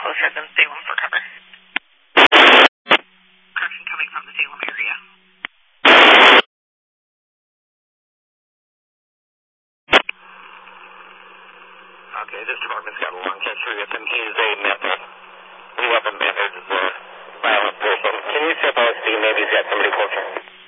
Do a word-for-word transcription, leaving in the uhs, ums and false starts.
closer than Salem for cover. Correction coming from the Salem area. Okay, this department's got a long history with him. He is a mental, we have a mental, uh, violent person. Can you step out and see maybe he's got somebody closer?